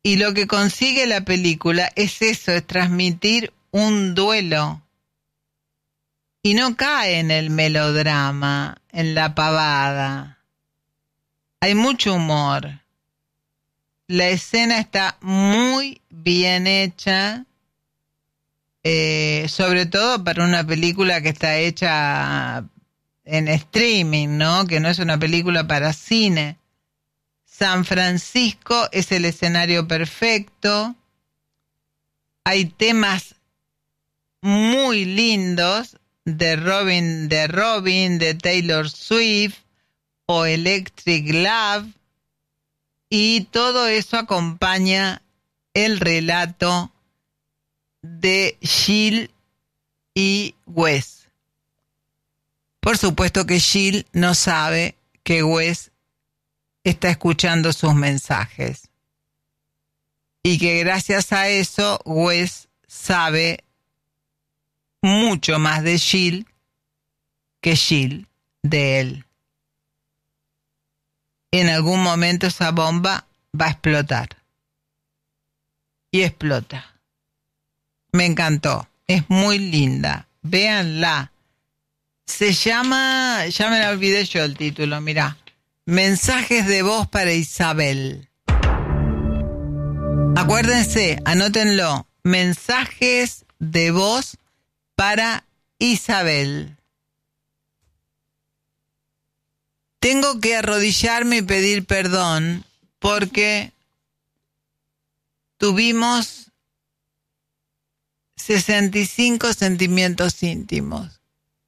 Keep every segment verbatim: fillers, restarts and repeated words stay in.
Y lo que consigue la película es eso, es transmitir un duelo. Y no cae en el melodrama, en la pavada. Hay mucho humor. La escena está muy bien hecha, eh, sobre todo para una película que está hecha en streaming, ¿no? Que no es una película para cine. San Francisco es el escenario perfecto. Hay temas muy lindos de Robin, de Robin, de Taylor Swift o Electric Love, y todo eso acompaña el relato de Jill y Wes. Por supuesto que Jill no sabe que Wes está escuchando sus mensajes y que gracias a eso Wes sabe mucho más de Jill que Jill de él. En algún momento esa bomba va a explotar. Y explota. Me encantó. Es muy linda. Véanla. Se llama, ya me la olvidé yo el título, mirá. Mensajes de voz para Isabel. Acuérdense, anótenlo. Mensajes de voz para Isabel. Tengo que arrodillarme y pedir perdón porque tuvimos sesenta y cinco sentimientos íntimos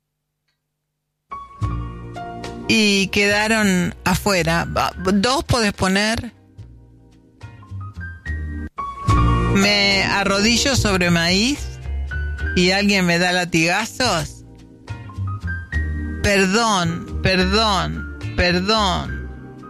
y quedaron afuera. ¿Dos podés poner? Me arrodillo sobre maíz y alguien me da latigazos. Perdón, perdón. Perdón.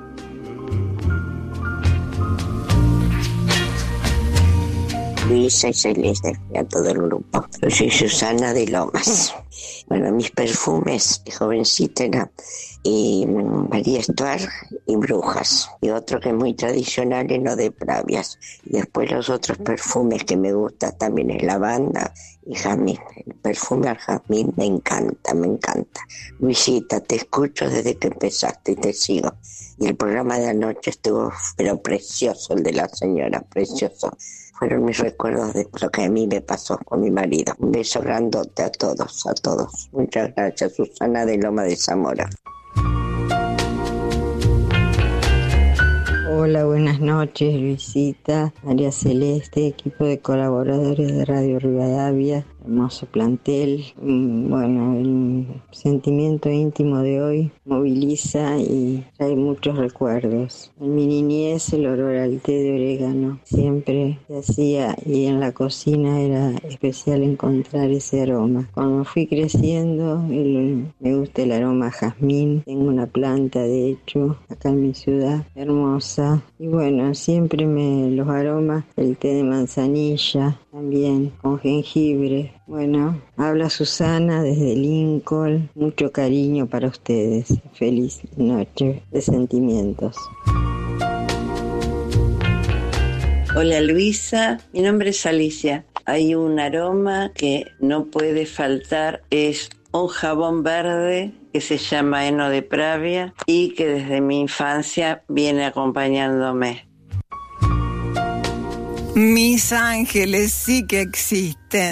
Luisa y Celeste, y a todo el grupo. Yo soy Susana de Lomas. Bueno, mis perfumes de jovencita era y María Estuar y Brujas, y otro que es muy tradicional es lo de Pravias. Y después los otros perfumes que me gustan también es lavanda y jazmín. El perfume al jazmín me encanta, me encanta. Luisita, te escucho desde que empezaste y te sigo. Y el programa de anoche estuvo, pero precioso, el de la señora, precioso. Fueron mis recuerdos de lo que a mí me pasó con mi marido. Un beso grandote a todos, a todos. Muchas gracias, Susana de Loma de Zamora. Hola, buenas noches, Luisita, María Celeste, equipo de colaboradores de Radio Rivadavia, hermoso plantel. Bueno, el sentimiento íntimo de hoy moviliza y trae muchos recuerdos. En mi niñez el olor al té de orégano siempre se hacía y en la cocina era especial encontrar ese aroma. Cuando fui creciendo el, me gusta el aroma jazmín, tengo una planta de hecho acá en mi ciudad, hermosa. Y bueno, siempre me los aromas, el té de manzanilla también, con jengibre. Bueno, habla Susana desde Lincoln, mucho cariño para ustedes. Feliz noche de sentimientos. Hola Luisa, mi nombre es Alicia. Hay un aroma que no puede faltar, es un jabón verde que se llama heno de Pravia y que desde mi infancia viene acompañándome. Mis ángeles sí que existen.